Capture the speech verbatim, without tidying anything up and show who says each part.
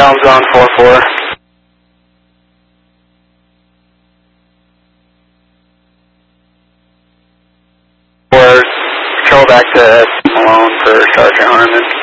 Speaker 1: Comms on four four. Four, control back to Malone for Sergeant Harmon.